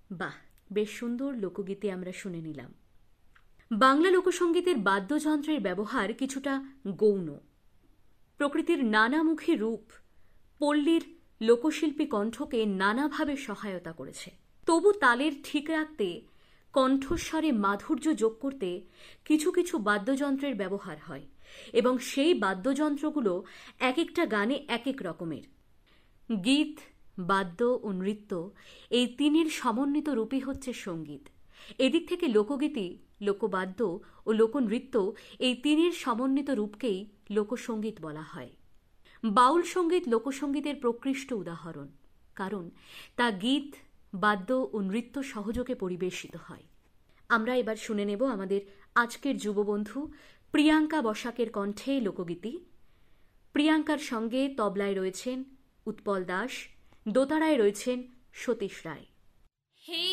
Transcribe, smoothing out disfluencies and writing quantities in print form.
বাহ, বেশ সুন্দর লোকগীতি আমরা শুনে নিলাম। বাংলা লোকসঙ্গীতের বাদ্যযন্ত্রের ব্যবহার কিছুটা গৌণ। প্রকৃতির নানামুখী রূপ পল্লীর লোকশিল্পী কণ্ঠকে নানাভাবে সহায়তা করেছে। তবু তালের ঠিক রাখতে, কণ্ঠস্বরে মাধুর্য যোগ করতে কিছু কিছু বাদ্যযন্ত্রের ব্যবহার হয় এবং সেই বাদ্যযন্ত্রগুলো এক একটা গানে এক এক রকমের। গীত, বাদ্য ও নৃত্য এই তিনের সমন্বিত রূপই হচ্ছে সঙ্গীত। এদিক থেকে লোকগীতি, লোকবাদ্য ও লোকনৃত্য এই তিনের সমন্বিত রূপকেই লোকসঙ্গীত বলা হয়। বাউল সঙ্গীত লোকসঙ্গীতের প্রকৃষ্ট উদাহরণ, কারণ তা গীত, বাদ্য ও নৃত্য সহযোগে পরিবেশিত হয়। আমরা এবার শুনে নেব আমাদের আজকের যুববন্ধু প্রিয়াঙ্কা বসাকের কণ্ঠে লোকগীতি। প্রিয়াঙ্কার সঙ্গে তবলায় রয়েছেন উৎপল দাস, দোতারায় রয়েছেন সতীশ রায়।